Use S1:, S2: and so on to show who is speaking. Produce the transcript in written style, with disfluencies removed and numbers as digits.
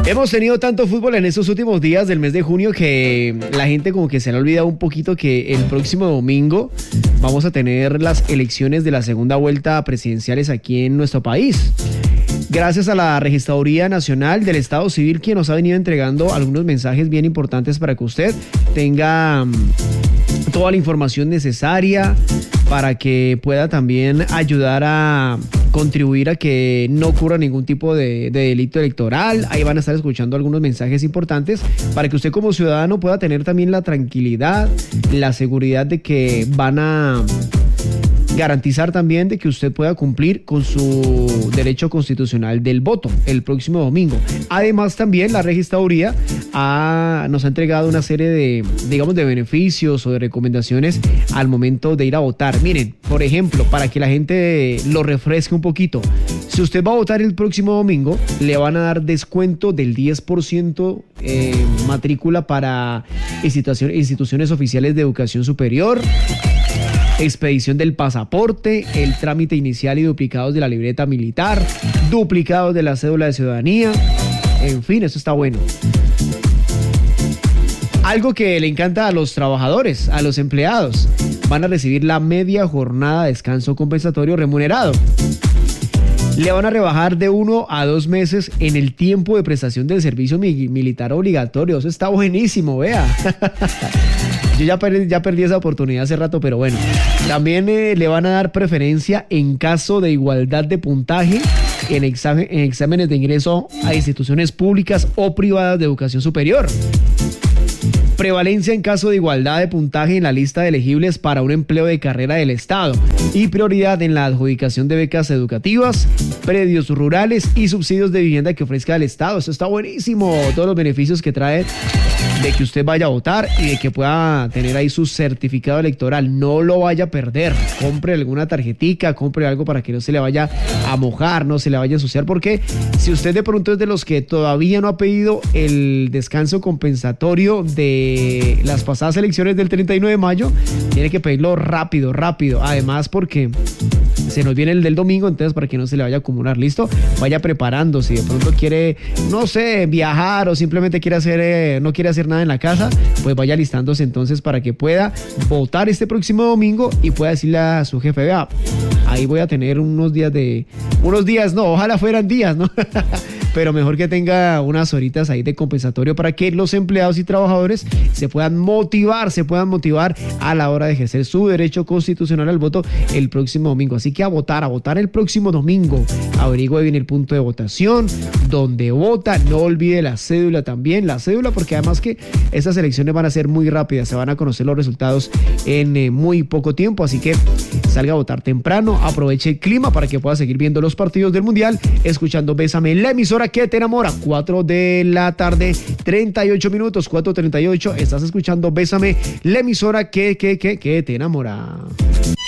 S1: Hemos tenido tanto fútbol en estos últimos días del mes de junio que la gente como que se le ha olvidado un poquito que el próximo domingo vamos a tener las elecciones de la segunda vuelta presidenciales aquí en nuestro país. Gracias a la Registraduría Nacional del Estado Civil, quien nos ha venido entregando algunos mensajes bien importantes para que usted tenga toda la información necesaria para que pueda también ayudar a contribuir a que no ocurra ningún tipo de delito electoral. Ahí van a estar escuchando algunos mensajes importantes para que usted como ciudadano pueda tener también la tranquilidad, la seguridad de que van a garantizar también de que usted pueda cumplir con su derecho constitucional del voto el próximo domingo. Además, también la registraduría nos ha entregado una serie de beneficios o de recomendaciones al momento de ir a votar. Miren, por ejemplo, para que la gente lo refresque un poquito, si usted va a votar el próximo domingo, le van a dar descuento del 10% matrícula para instituciones oficiales de educación superior, expedición del pasaporte, el trámite inicial y duplicados de la libreta militar, duplicados de la cédula de ciudadanía. En fin, eso está bueno. Algo que le encanta a los trabajadores, a los empleados, van a recibir la media jornada de descanso compensatorio remunerado. Le van a rebajar de 1 a 2 meses en el tiempo de prestación del servicio militar obligatorio. Eso está buenísimo, vea. Yo ya perdí esa oportunidad hace rato, pero bueno. También le van a dar preferencia en caso de igualdad de puntaje en exámenes de ingreso a instituciones públicas o privadas de educación superior. Prevalencia en caso de igualdad de puntaje en la lista de elegibles para un empleo de carrera del Estado y prioridad en la adjudicación de becas educativas, predios rurales y subsidios de vivienda que ofrezca el Estado. Eso está buenísimo, todos los beneficios que trae de que usted vaya a votar y de que pueda tener ahí su certificado electoral. No lo vaya a perder, compre alguna tarjetica, compre algo para que no se le vaya a mojar, no se le vaya a ensuciar, porque si usted de pronto es de los que todavía no ha pedido el descanso compensatorio de las pasadas elecciones del 31 de mayo, tiene que pedirlo rápido, además porque se nos viene el del domingo, entonces para que no se le vaya a acumular, ¿listo? Vaya preparando, si de pronto quiere, no sé, viajar o simplemente no quiere hacer nada en la casa, pues vaya listándose entonces para que pueda votar este próximo domingo y pueda decirle a su jefe, vea, ahí voy a tener ojalá fueran días, ¿no? Pero mejor que tenga unas horitas ahí de compensatorio para que los empleados y trabajadores se puedan motivar a la hora de ejercer su derecho constitucional al voto el próximo domingo. Así que a votar el próximo domingo. Averigüe bien el punto de votación, donde vota, no olvide la cédula también, porque además que estas elecciones van a ser muy rápidas, se van a conocer los resultados en muy poco tiempo, así que salga a votar temprano, aproveche el clima para que pueda seguir viendo los partidos del Mundial, escuchando Bésame, la emisora que te enamora. 4 de la tarde, 38 minutos, 4:38, estás escuchando Bésame, la emisora que te enamora.